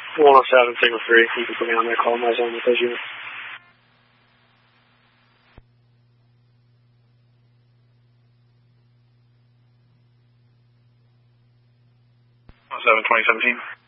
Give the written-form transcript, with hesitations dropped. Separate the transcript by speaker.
Speaker 1: 107, signal 3. You can put me on there, call my zone with those units.
Speaker 2: 107, 2017.